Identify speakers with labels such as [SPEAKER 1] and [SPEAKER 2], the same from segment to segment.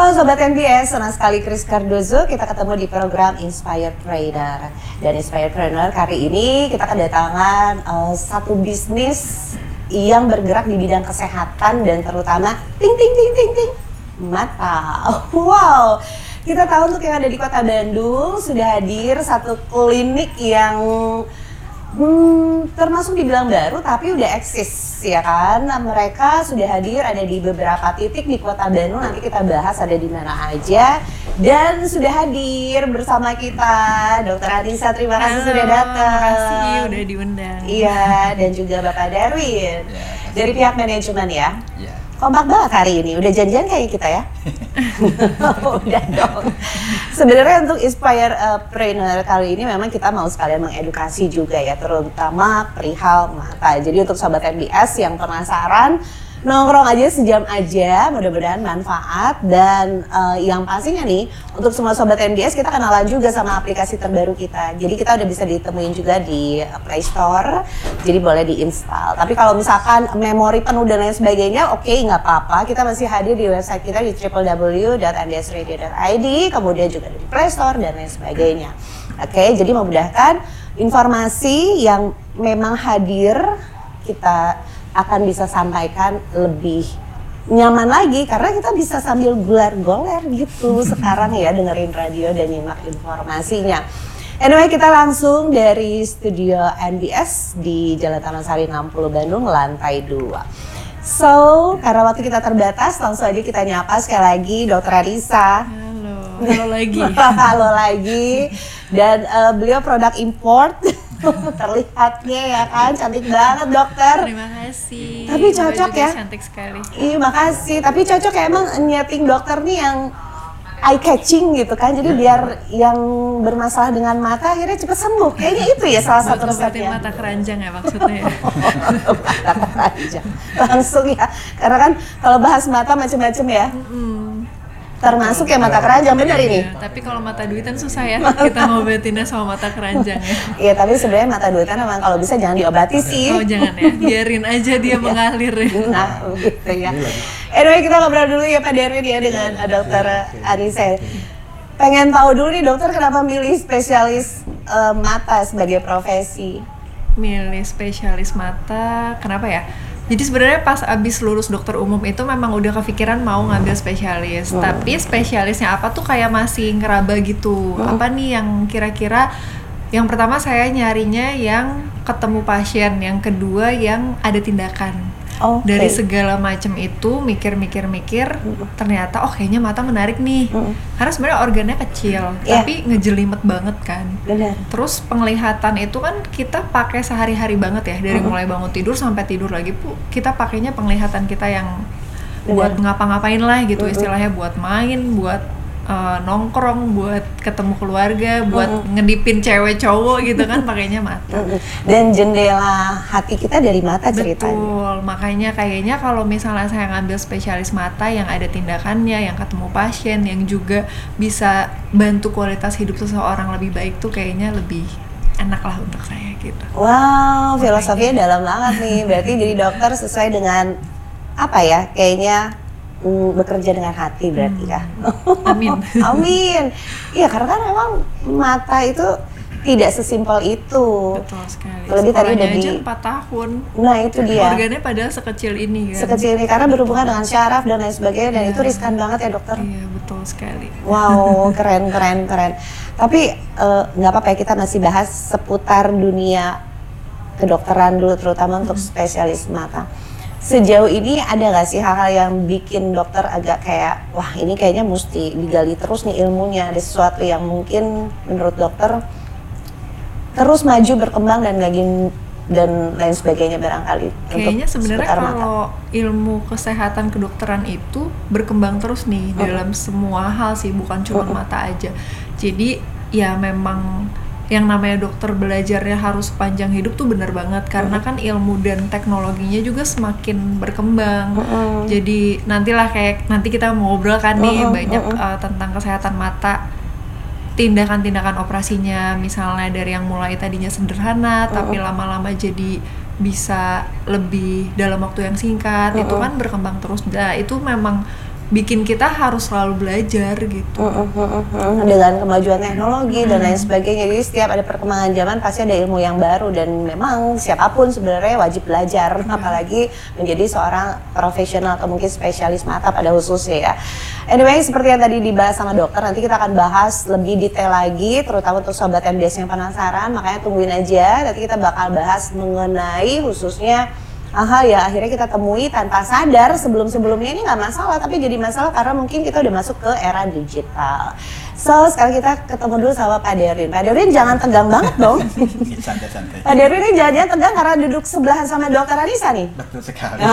[SPEAKER 1] Halo Sobat NBS, senang sekali Chris Cardozo. Kita ketemu di program Inspired Trainer. Dan Inspired Trainer kali ini kita kedatangan satu bisnis yang bergerak di bidang kesehatan dan terutama ting mata. Wow, kita tahu untuk yang ada di Kota Bandung sudah hadir satu klinik yang termasuk dibilang baru tapi udah eksis ya kan. Nah, mereka sudah hadir ada di beberapa titik di Kota Bandung, nanti kita bahas ada di mana aja. Dan sudah hadir bersama kita Dr. Anissa, terima kasih sudah datang.
[SPEAKER 2] Terima kasih udah diundang.
[SPEAKER 1] Iya, dan juga Bapak Darwin dari pihak manajemen ya.
[SPEAKER 3] Iya.
[SPEAKER 1] Kompak banget hari ini, udah janjian kayak kita ya? Udah dong. Sebenarnya untuk Inspire Trainer kali ini memang kita mau sekalian mengedukasi juga ya, terutama perihal mata. Jadi untuk Sobat MBS yang penasaran, nongkrong aja sejam aja, mudah-mudahan manfaat. Dan yang pastinya nih, untuk semua Sobat MBS kita kenalan juga sama aplikasi terbaru kita. Jadi kita udah bisa ditemuin juga di Play Store, jadi boleh diinstal. Tapi kalau misalkan memori penuh dan lain sebagainya, oke, nggak apa-apa. Kita masih hadir di website kita di www.nbsradio.id, kemudian juga di Play Store dan lain sebagainya. Oke, jadi memudahkan informasi yang memang hadir kita akan bisa sampaikan lebih nyaman lagi karena kita bisa sambil goler gitu sekarang ya, dengerin radio dan nyimak informasinya. Anyway, kita langsung dari studio NBS di Jalan Taman Sari 60 Bandung, lantai 2. So, karena waktu kita terbatas, langsung aja kita nyapa sekali lagi Dr. Anissa.
[SPEAKER 2] Halo lagi.
[SPEAKER 1] Halo lagi. Dan beliau produk import. Terlihatnya ya kan, cantik banget dokter.
[SPEAKER 2] Terima kasih.
[SPEAKER 1] Tapi cocok ya.
[SPEAKER 2] Cantik sekali.
[SPEAKER 1] Iya makasih. Tapi cocok ya, emang nyeting dokter nih yang eye catching gitu kan. Jadi biar yang bermasalah dengan mata akhirnya cepat sembuh. Kayaknya itu ya salah satu resepnya.
[SPEAKER 2] Mata keranjang ya maksudnya.
[SPEAKER 1] Mata keranjang. Langsung ya. Karena kan kalau bahas mata macam-macam ya. Termasuk ya mata keranjang, benar ini.
[SPEAKER 2] Tapi kalau mata duitan susah ya kita ngobatinnya sama mata keranjang ya.
[SPEAKER 1] Iya, tapi sebenarnya mata duitan memang kalau bisa jangan diobati sih.
[SPEAKER 2] Oh jangan ya, biarin aja dia mengalir ya.
[SPEAKER 1] Nah, gitu ya. Anyway, kita ngobrol dulu ya Pak Darwin ya dengan Dr. Anissa. Pengen tahu dulu nih dokter, kenapa milih spesialis mata sebagai profesi?
[SPEAKER 2] Milih spesialis mata, kenapa ya? Jadi sebenarnya pas abis lulus dokter umum itu memang udah kepikiran mau ngambil spesialis. Tapi spesialisnya apa tuh kayak masih ngeraba gitu. Apa nih yang kira-kira, yang pertama saya nyarinya yang ketemu pasien, yang kedua yang ada tindakan. Dari segala macam itu mikir-mikir, ternyata kayaknya mata menarik nih. Karena sebenarnya organnya kecil, tapi ngejelimet banget kan.
[SPEAKER 1] Benar.
[SPEAKER 2] Terus penglihatan itu kan kita pakai sehari-hari banget ya, dari mulai bangun tidur sampai tidur lagi kita pakainya penglihatan kita yang buat ngapa-ngapain lah gitu istilahnya, buat main, buat nongkrong, buat ketemu keluarga, buat ngedipin cewek cowok gitu kan, pakainya mata.
[SPEAKER 1] Dan jendela hati kita dari mata ceritanya.
[SPEAKER 2] Betul, makanya kayaknya kalau misalnya saya ngambil spesialis mata yang ada tindakannya, yang ketemu pasien, yang juga bisa bantu kualitas hidup seseorang lebih baik tuh kayaknya lebih enak lah untuk saya gitu.
[SPEAKER 1] Wow, filosofinya dalam banget nih. Berarti jadi dokter sesuai dengan apa ya, kayaknya bekerja dengan hati berarti ya.
[SPEAKER 2] Amin.
[SPEAKER 1] Amin. Iya, karena kan memang mata itu tidak sesimpel itu.
[SPEAKER 2] Betul sekali.
[SPEAKER 1] Lebih tadi udah
[SPEAKER 2] aja 4 tahun.
[SPEAKER 1] Nah itu dia.
[SPEAKER 2] Organnya padahal sekecil ini kan.
[SPEAKER 1] Sekecil ini karena berhubungan dengan syaraf dan lain sebagainya, dan itu riskan banget ya dokter.
[SPEAKER 2] Iya betul sekali.
[SPEAKER 1] Wow, keren. Tapi nggak apa-apa ya, kita masih bahas seputar dunia kedokteran dulu, terutama untuk spesialis mata. Sejauh ini ada nggak sih hal-hal yang bikin dokter agak kayak, wah ini kayaknya mesti digali terus nih ilmunya, ada sesuatu yang mungkin menurut dokter terus maju berkembang dan lain sebagainya barangkali.
[SPEAKER 2] Kayaknya sebenarnya kalau ilmu kesehatan kedokteran itu berkembang terus nih dalam semua hal sih, bukan cuma mata aja. Jadi ya memang yang namanya dokter belajarnya harus sepanjang hidup tuh benar banget, karena kan ilmu dan teknologinya juga semakin berkembang. Jadi nantilah kayak nanti kita mau ngobrol kan nih banyak tentang kesehatan mata, tindakan-tindakan operasinya, misalnya dari yang mulai tadinya sederhana tapi lama-lama jadi bisa lebih dalam waktu yang singkat, itu kan berkembang terus. Nah, itu memang bikin kita harus selalu belajar gitu.
[SPEAKER 1] Dengan kemajuan teknologi dan lain sebagainya, jadi setiap ada perkembangan zaman pasti ada ilmu yang baru, dan memang siapapun sebenarnya wajib belajar, apalagi menjadi seorang profesional atau mungkin spesialis mata pada khususnya ya. Anyway, seperti yang tadi dibahas sama dokter, nanti kita akan bahas lebih detail lagi, terutama untuk sobat MDS yang penasaran, makanya tungguin aja, nanti kita bakal bahas mengenai khususnya ya akhirnya kita temui tanpa sadar, sebelumnya ini nggak masalah, tapi jadi masalah karena mungkin kita udah masuk ke era digital. So sekarang kita ketemu dulu sama Pak Derwin. Pak Derwin jangan tegang banget dong.
[SPEAKER 3] Santai-santai.
[SPEAKER 1] Pak Derwin ini jangan tegang karena duduk sebelahan sama Dokter Anissa nih.
[SPEAKER 3] Betul sekali.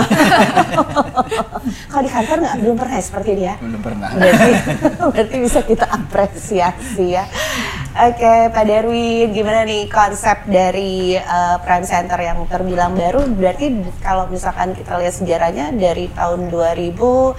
[SPEAKER 1] Kalau di kantor belum pernah seperti ini ya?
[SPEAKER 3] Belum pernah.
[SPEAKER 1] Berarti bisa kita apresiasi ya. Oke, Pak Derwin, gimana nih konsep dari Prime Center yang terbilang baru? Berarti kalau misalkan kita lihat sejarahnya dari tahun 2022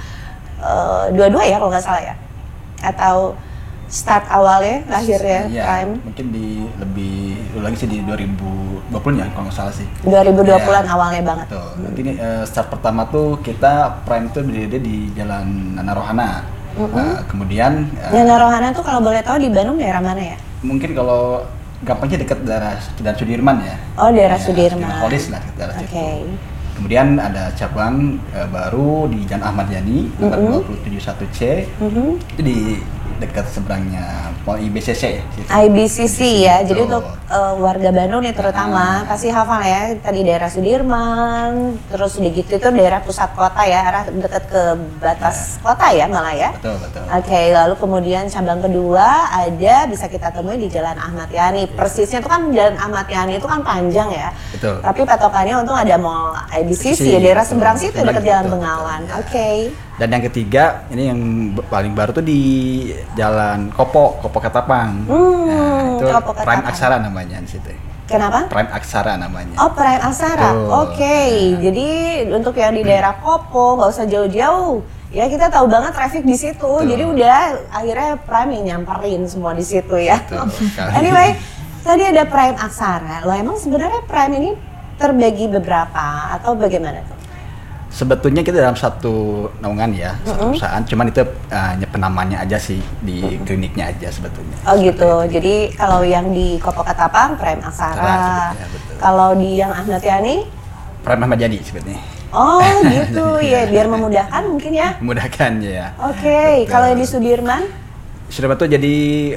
[SPEAKER 1] ya kalau nggak salah ya? Atau start awalnya, lahirnya Prime?
[SPEAKER 3] Mungkin lebih dulu lagi sih di 2020 ya kalau nggak salah sih.
[SPEAKER 1] 2020-an awalnya banget.
[SPEAKER 3] Betul. Nanti ini start pertama tuh kita Prime tuh berdiri di Jalan Nana Rohana. Kemudian
[SPEAKER 1] Nana Rohana tuh kalau boleh tahu di Bandung daerah mana ya?
[SPEAKER 3] Mungkin kalau gampangnya dekat daerah Sudirman ya.
[SPEAKER 1] Oh, daerah Sudirman.
[SPEAKER 3] Holis lah daerah situ.
[SPEAKER 1] Okay.
[SPEAKER 3] Kemudian ada cabang baru di Jalan Ahmad Yani nomor 271C. Itu di dekat seberangnya Mall IBCC.
[SPEAKER 1] IBCC ya, jadi untuk warga Bandung nih terutama pasti hafal ya, tadi daerah Sudirman, terus udah gitu itu daerah pusat kota ya, arah dekat ke batas kota ya malah ya.
[SPEAKER 3] Betul, betul.
[SPEAKER 1] Oke, lalu kemudian cabang kedua ada bisa kita temui di Jalan Ahmad Yani. Persisnya itu kan Jalan Ahmad Yani itu kan panjang ya.
[SPEAKER 3] Betul.
[SPEAKER 1] Tapi patokannya untung ada Mall IBCC ya, daerah seberang situ dekat Jalan Bengawan. Oke.
[SPEAKER 3] Dan yang ketiga, ini yang paling baru tuh di Jalan Kopo Ketapang. Nah, itu
[SPEAKER 1] Kopo
[SPEAKER 3] Prime
[SPEAKER 1] Ketapang.
[SPEAKER 3] Aksara namanya di situ.
[SPEAKER 1] Kenapa?
[SPEAKER 3] Prime Aksara namanya.
[SPEAKER 1] Oh, Prime Aksara. Oke. Jadi untuk yang di daerah Kopo nggak usah jauh-jauh. Ya kita tahu banget traffic di situ.
[SPEAKER 3] Betul.
[SPEAKER 1] Jadi udah akhirnya Prime yang nyamperin semua di situ ya.
[SPEAKER 3] Betul sekali.
[SPEAKER 1] Anyway, tadi ada Prime Aksara. Loh emang sebenarnya Prime ini terbagi beberapa atau bagaimana tuh?
[SPEAKER 3] Sebetulnya kita dalam satu naungan ya, satu perusahaan, cuman itu hanya penamanya aja sih di kliniknya aja sebetulnya.
[SPEAKER 1] Oh gitu, jadi kalau yang di Kopo Ketapang Prime Aksara, kalau di yang Ahmad Yani?
[SPEAKER 3] Prime Ahmad Yani sebetulnya.
[SPEAKER 1] Oh gitu ya, biar memudahkan mungkin ya?
[SPEAKER 3] Memudahkan ya.
[SPEAKER 1] Oke, kalau yang di Sudirman?
[SPEAKER 3] Sudirman tuh jadi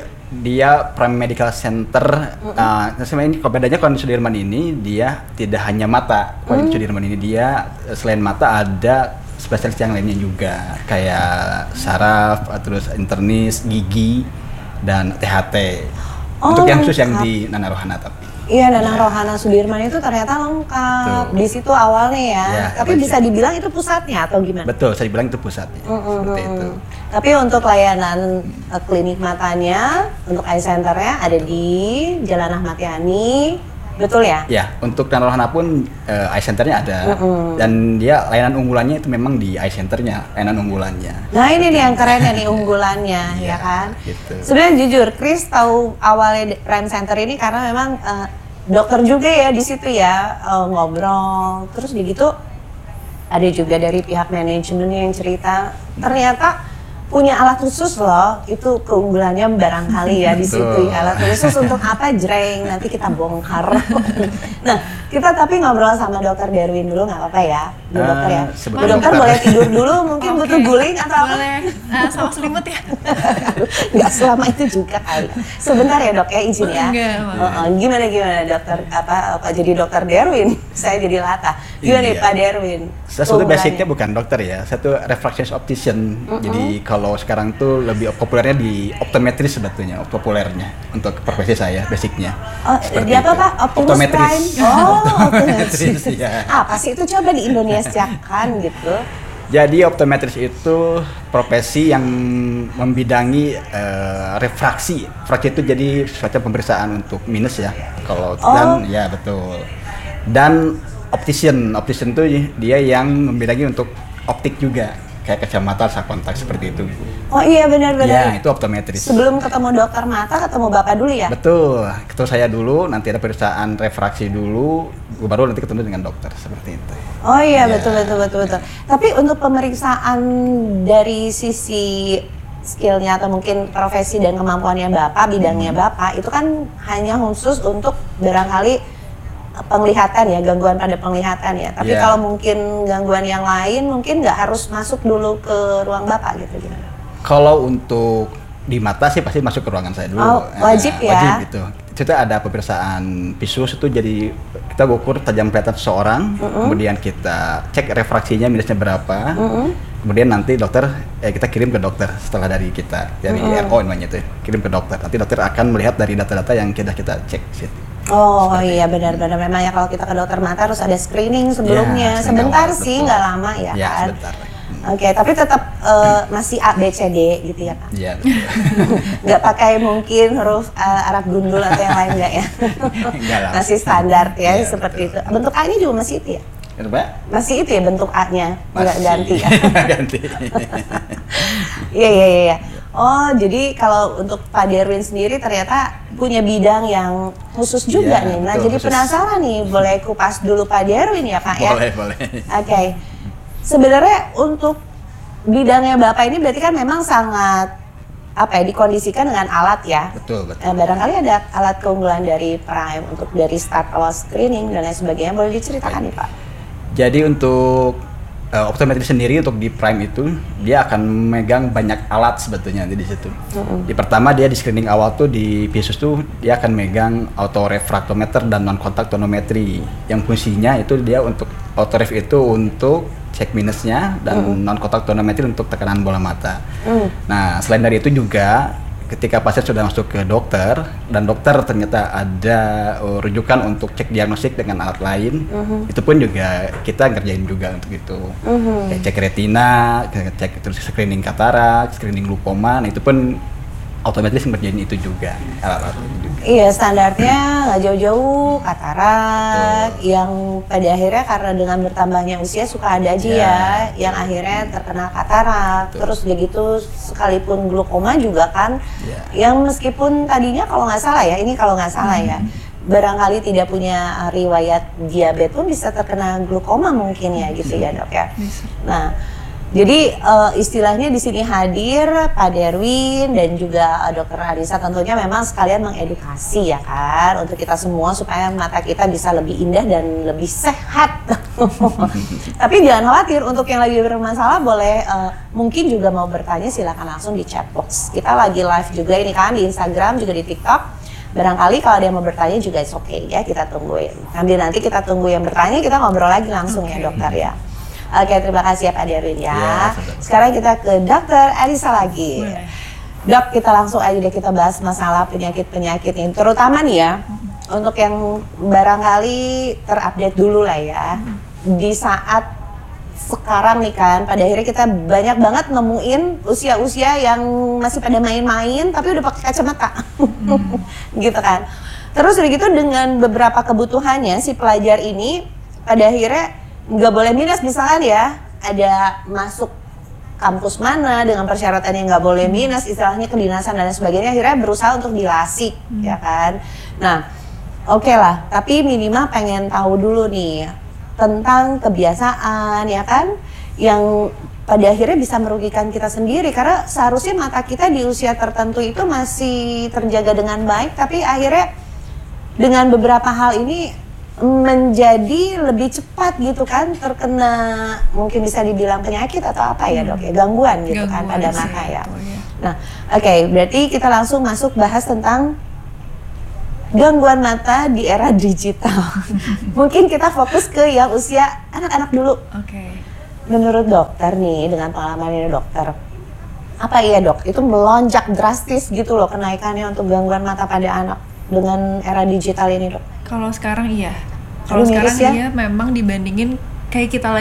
[SPEAKER 3] dia Prime Medical Center. Sebenarnya kalau bedanya kalau di Sudirman ini dia tidak hanya mata. Kalau di Sudirman ini dia selain mata ada spesialis yang lainnya juga kayak saraf, terus internis, gigi, dan THT. Untuk yang khusus yang di Nana Rohana tapi.
[SPEAKER 1] Iya, Nana Rohana Sudirman itu ternyata lengkap. Di situ awalnya ya. Tapi bisa dibilang itu pusatnya atau gimana?
[SPEAKER 3] Betul, saya bilang itu pusatnya. Seperti itu.
[SPEAKER 1] Tapi untuk layanan klinik matanya, untuk eye centernya ada di Jalan Ahmad Yani, betul ya?
[SPEAKER 3] Ya, untuk Nana Rohana pun eye centernya ada. Dan dia layanan unggulannya itu memang di eye centernya, layanan unggulannya.
[SPEAKER 1] Nah ini nih yang kerennya nih unggulannya, ya kan?
[SPEAKER 3] Gitu.
[SPEAKER 1] Sebenarnya jujur, Chris tahu awalnya Prime Center ini karena memang dokter juga ya di situ ya, ngobrol. Terus gitu ada juga dari pihak manajemen yang cerita ternyata punya alat khusus loh, itu keunggulannya barangkali ya di situ ya. Alat khusus untuk apa, jreng, nanti kita bongkar. Nah, kita tapi ngobrol sama Dokter Derwin dulu nggak apa-apa ya, Bu Dokter ya. Bu Dokter boleh tidur dulu, mungkin butuh guling atau apa?
[SPEAKER 2] Boleh, sama selimut ya.
[SPEAKER 1] Nggak selama itu juga kali. Sebentar ya Dok ya, izin ya. Gimana Dokter, apa jadi Dokter Derwin? Saya jadi Lata. Gimana nih Pak Derwin?
[SPEAKER 3] Saya sebetulnya basicnya bukan dokter ya, saya tuh refractions optician. Jadi kalau sekarang tuh lebih populernya di optometris sebetulnya, populernya untuk profesi saya basicnya.
[SPEAKER 1] Oh, di apa Pak? Optometris. Oh, optometris.
[SPEAKER 3] Ya.
[SPEAKER 1] Apa sih itu, coba di Indonesia kan gitu?
[SPEAKER 3] Jadi optometris itu profesi yang membidangi refraksi. Refraksi itu jadi suatu pemeriksaan untuk minus ya. Kalau dan ya betul. Dan optician itu dia yang membidangi untuk optik juga. kayak kacamata saat kontak seperti itu.
[SPEAKER 1] Oh iya benar-benar.
[SPEAKER 3] Ya, itu optometris.
[SPEAKER 1] Sebelum ketemu dokter mata, ketemu Bapak dulu ya?
[SPEAKER 3] Betul, ketemu saya dulu, nanti ada pemeriksaan refraksi dulu, baru nanti ketemu dengan dokter seperti itu.
[SPEAKER 1] Oh iya, betul. Tapi untuk pemeriksaan dari sisi skillnya atau mungkin profesi dan kemampuannya Bapak, bidangnya Bapak, itu kan hanya khusus untuk barangkali penglihatan ya, gangguan pada penglihatan ya. Tapi kalau mungkin gangguan yang lain mungkin nggak harus masuk dulu ke ruang Bapak gitu gimana?
[SPEAKER 3] Kalau untuk di mata sih pasti masuk ke ruangan saya dulu.
[SPEAKER 1] Oh, wajib ya?
[SPEAKER 3] Wajib itu. Kita ada pemeriksaan visus itu, jadi kita ukur tajam penglihatan seseorang, kemudian kita cek refraksinya minusnya berapa, kemudian nanti dokter kita kirim ke dokter setelah dari kita dari RO namanya itu, kirim ke dokter. Nanti dokter akan melihat dari data-data yang kita cek situ.
[SPEAKER 1] Oh iya benar-benar, memang ya kalau kita ke dokter mata harus ada screening sebelumnya.
[SPEAKER 3] Ya,
[SPEAKER 1] sebentar
[SPEAKER 3] awal,
[SPEAKER 1] sih,
[SPEAKER 3] betul.
[SPEAKER 1] nggak lama ya
[SPEAKER 3] Ya,
[SPEAKER 1] kan?
[SPEAKER 3] sebentar.
[SPEAKER 1] Oke, tapi tetap masih A, B, C, D gitu ya Pak?
[SPEAKER 3] Iya.
[SPEAKER 1] Nggak pakai mungkin huruf Arab gundul atau yang lain nggak ya?
[SPEAKER 3] Enggak lah.
[SPEAKER 1] Masih standar ya,
[SPEAKER 3] Iya,
[SPEAKER 1] seperti
[SPEAKER 3] betul.
[SPEAKER 1] itu. Bentuk A-nya juga masih itu ya?
[SPEAKER 3] Kenapa?
[SPEAKER 1] Masih itu ya bentuk A-nya, nggak
[SPEAKER 3] Masih.
[SPEAKER 1] ganti ya?
[SPEAKER 3] Ganti.
[SPEAKER 1] Iya. Oh, jadi kalau untuk Pak Derwin sendiri ternyata punya bidang yang khusus juga
[SPEAKER 3] Iya,
[SPEAKER 1] nih. Nah,
[SPEAKER 3] betul,
[SPEAKER 1] jadi
[SPEAKER 3] khusus.
[SPEAKER 1] penasaran nih, boleh kupas dulu Pak Derwin ya Pak ya?
[SPEAKER 3] Boleh.
[SPEAKER 1] Oke. Sebenarnya untuk bidangnya Bapak ini berarti kan memang sangat dikondisikan dengan alat ya.
[SPEAKER 3] Betul.
[SPEAKER 1] Barangkali ada alat keunggulan dari Prime untuk dari start awal screening dan lain sebagainya, boleh diceritakan nih Pak?
[SPEAKER 3] Jadi untuk optometri sendiri untuk di Prime itu dia akan memegang banyak alat sebetulnya di situ. Di pertama dia di screening awal tuh di visus tuh dia akan megang autorefraktometer dan non kontak tonometri yang fungsinya itu dia untuk autoref itu untuk cek minusnya dan non kontak tonometri untuk tekanan bola mata. Nah selain dari itu juga ketika pasien sudah masuk ke dokter dan dokter ternyata ada rujukan untuk cek diagnostik dengan alat lain, itu pun juga kita ngerjain juga untuk itu. Kayak cek retina, cek terus screening katarak, screening glaukoma, nah itu pun otomatis ngerjain itu juga alat-alat itu juga.
[SPEAKER 1] Iya, standarnya nggak jauh-jauh katarak yang pada akhirnya karena dengan bertambahnya usia suka ada aja yang akhirnya terkena katarak. Terus udah gitu sekalipun glaukoma juga kan, yang meskipun tadinya kalau nggak salah ya, ini kalau nggak salah ya, barangkali tidak punya riwayat diabetes pun bisa terkena glaukoma mungkin ya gitu ya Dok ya. Nah, jadi istilahnya di sini hadir Pak Derwin dan juga Dr. Arisa tentunya memang sekalian mengedukasi ya kan untuk kita semua supaya mata kita bisa lebih indah dan lebih sehat. Tapi jangan khawatir, untuk yang lagi bermasalah boleh mungkin juga mau bertanya silakan langsung di chat box. Kita lagi live juga ini kan di Instagram juga di TikTok. Barangkali kalau ada yang mau bertanya juga it's okay ya, kita tungguin. Nanti kita tunggu yang bertanya, kita ngobrol lagi langsung ya dokter ya. Oke, terima kasih ya Pak Derwin ya. Sekarang kita ke Dr. Arisa lagi. Dok, kita langsung aja deh kita bahas masalah penyakit-penyakit ini. Terutama nih ya, untuk yang barangkali terupdate dulu lah ya. Di saat sekarang nih kan, pada akhirnya kita banyak banget nemuin usia-usia yang masih pada main-main tapi udah pakai kacamata. Gitu kan. Terus udah gitu dengan beberapa kebutuhannya si pelajar ini pada akhirnya nggak boleh minus, misalkan ya ada masuk kampus mana dengan persyaratan yang nggak boleh minus, istilahnya kedinasan dan sebagainya, akhirnya berusaha untuk dilasik ya kan. Nah oke lah, tapi minimal pengen tahu dulu nih tentang kebiasaan ya kan yang pada akhirnya bisa merugikan kita sendiri, karena seharusnya mata kita di usia tertentu itu masih terjaga dengan baik, tapi akhirnya dengan beberapa hal ini menjadi lebih cepat gitu kan terkena, mungkin bisa dibilang penyakit atau apa ya Dok ya, gangguan gitu kan pada mata ya. Nah oke, berarti kita langsung masuk bahas tentang gangguan mata di era digital. Mungkin kita fokus ke yang usia anak-anak dulu. Menurut dokter nih, dengan pengalamannya dokter, apa iya Dok, itu melonjak drastis gitu loh kenaikannya untuk gangguan mata pada anak dengan era digital ini Dok?
[SPEAKER 2] Kalau sekarang iya. Kalau sekarang iya memang dibandingin kayak kita